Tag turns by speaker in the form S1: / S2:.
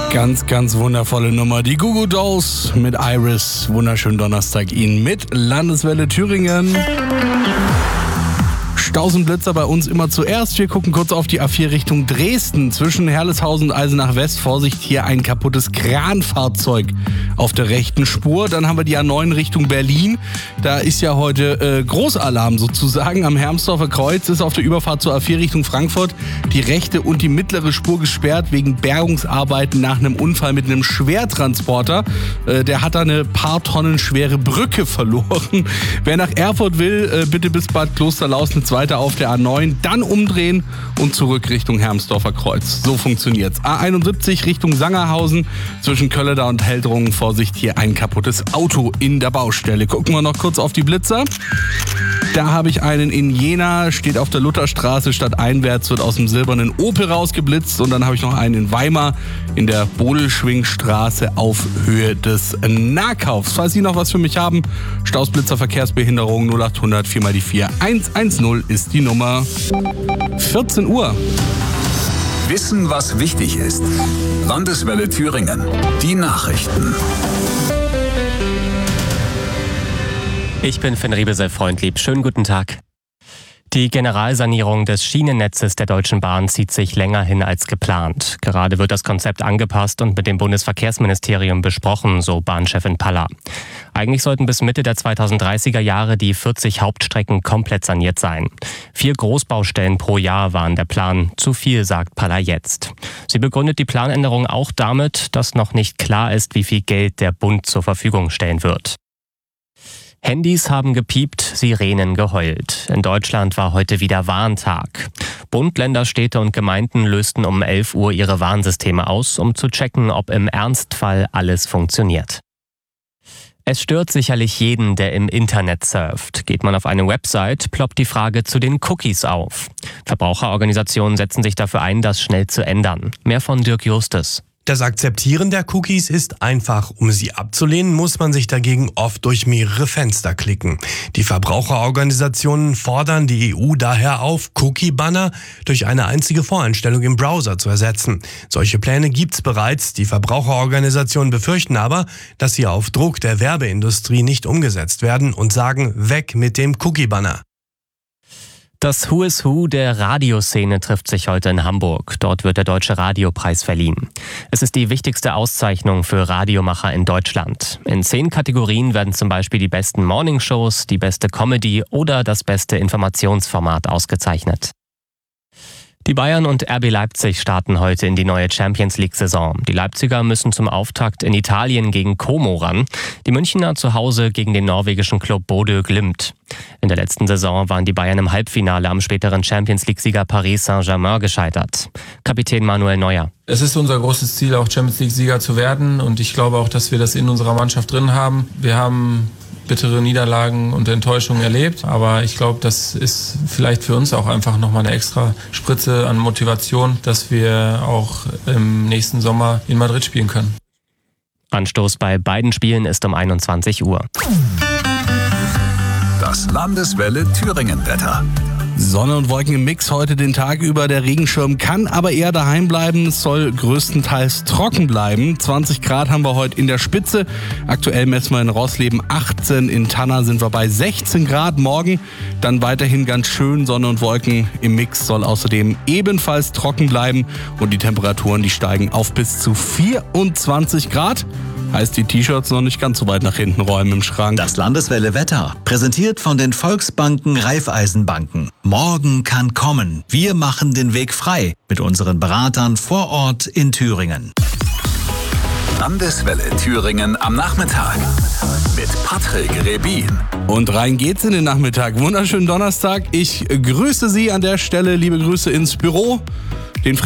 S1: Ganz, ganz wundervolle Nummer. Die Goo Goo Dolls mit Iris. Wunderschönen Donnerstag Ihnen mit Landeswelle Thüringen. Staus und Blitzer bei uns immer zuerst. Wir gucken kurz auf die A4 Richtung Dresden. Zwischen Herleshausen und Eisenach West. Vorsicht, hier ein kaputtes Kranfahrzeug auf der rechten Spur. Dann haben wir die A9 Richtung Berlin. Da ist ja heute Großalarm sozusagen. Am Hermsdorfer Kreuz ist auf der Überfahrt zur A4 Richtung Frankfurt die rechte und die mittlere Spur gesperrt wegen Bergungsarbeiten nach einem Unfall mit einem Schwertransporter. Der hat da eine paar Tonnen schwere Brücke verloren. Wer nach Erfurt will, bitte bis Bad Klosterlaus eine zweite auf der A9, dann umdrehen und zurück Richtung Hermsdorfer Kreuz. So funktioniert's. A71 Richtung Sangerhausen zwischen Kölleda und Heldrungen. Vorsicht, hier ein kaputtes Auto in der Baustelle. Gucken wir noch kurz auf die Blitzer. Da habe ich einen in Jena, steht auf der Lutherstraße, stadteinwärts wird aus dem silbernen Opel rausgeblitzt. Und dann habe ich noch einen in Weimar in der Bodelschwingstraße auf Höhe des Nahkaufs. Falls Sie noch was für mich haben, Stausblitzer, Verkehrsbehinderung 0800 4x4 110 ist die Nummer. 14 Uhr.
S2: Wissen, was wichtig ist. Landeswelle Thüringen. Die Nachrichten.
S3: Ich bin Finn Riebesel-Freundlieb. Schönen guten Tag. Die Generalsanierung des Schienennetzes der Deutschen Bahn zieht sich länger hin als geplant. Gerade wird das Konzept angepasst und mit dem Bundesverkehrsministerium besprochen, so Bahnchefin Paller. Eigentlich sollten bis Mitte der 2030er Jahre die 40 Hauptstrecken komplett saniert sein. 4 Großbaustellen pro Jahr waren der Plan. Zu viel, sagt Paller jetzt. Sie begründet die Planänderung auch damit, dass noch nicht klar ist, wie viel Geld der Bund zur Verfügung stellen wird. Handys haben gepiept, Sirenen geheult. In Deutschland war heute wieder Warntag. Bund, Länder, Städte und Gemeinden lösten um 11 Uhr ihre Warnsysteme aus, um zu checken, ob im Ernstfall alles funktioniert. Es stört sicherlich jeden, der im Internet surft. Geht man auf eine Website, ploppt die Frage zu den Cookies auf. Verbraucherorganisationen setzen sich dafür ein, das schnell zu ändern. Mehr von Dirk Justus.
S4: Das Akzeptieren der Cookies ist einfach. Um sie abzulehnen, muss man sich dagegen oft durch mehrere Fenster klicken. Die Verbraucherorganisationen fordern die EU daher auf, Cookie-Banner durch eine einzige Voreinstellung im Browser zu ersetzen. Solche Pläne gibt's bereits. Die Verbraucherorganisationen befürchten aber, dass sie auf Druck der Werbeindustrie nicht umgesetzt werden und sagen, weg mit dem Cookie-Banner.
S3: Das Who is Who der Radioszene trifft sich heute in Hamburg. Dort wird der Deutsche Radiopreis verliehen. Es ist die wichtigste Auszeichnung für Radiomacher in Deutschland. In 10 Kategorien werden zum Beispiel die besten Morningshows, die beste Comedy oder das beste Informationsformat ausgezeichnet. Die Bayern und RB Leipzig starten heute in die neue Champions-League-Saison. Die Leipziger müssen zum Auftakt in Italien gegen Como ran. Die Münchner zu Hause gegen den norwegischen Club Bodø Glimt. In der letzten Saison waren die Bayern im Halbfinale am späteren Champions-League-Sieger Paris Saint-Germain gescheitert. Kapitän Manuel Neuer.
S5: Es ist unser großes Ziel, auch Champions-League-Sieger zu werden. Und ich glaube auch, dass wir das in unserer Mannschaft drin haben. Wir haben bittere Niederlagen und Enttäuschungen erlebt. Aber ich glaube, das ist vielleicht für uns auch einfach nochmal eine extra Spritze an Motivation, dass wir auch im nächsten Sommer in Madrid spielen können.
S3: Anstoß bei beiden Spielen ist um 21 Uhr.
S2: Das Landeswelle Thüringen-Wetter.
S1: Sonne und Wolken im Mix heute den Tag über. Der Regenschirm kann aber eher daheim bleiben. Es soll größtenteils trocken bleiben. 20 Grad haben wir heute in der Spitze. Aktuell messen wir in Rossleben 18. In Tanna sind wir bei 16 Grad. Morgen dann weiterhin ganz schön Sonne und Wolken im Mix. Soll außerdem ebenfalls trocken bleiben. Und die Temperaturen, die steigen auf bis zu 24 Grad. Heißt, die T-Shirts noch nicht ganz so weit nach hinten räumen im Schrank.
S6: Das Landeswelle Wetter, präsentiert von den Volksbanken Raiffeisenbanken. Morgen kann kommen. Wir machen den Weg frei mit unseren Beratern vor Ort in Thüringen.
S2: Landeswelle Thüringen am Nachmittag mit Patrick Rebin.
S1: Und rein geht's in den Nachmittag. Wunderschönen Donnerstag. Ich grüße Sie an der Stelle. Liebe Grüße ins Büro. Den